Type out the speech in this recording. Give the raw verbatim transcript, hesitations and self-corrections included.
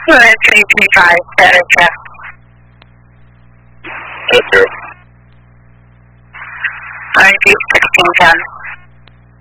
three P five, status check. Yes, sir. I repeat, sixteen ten.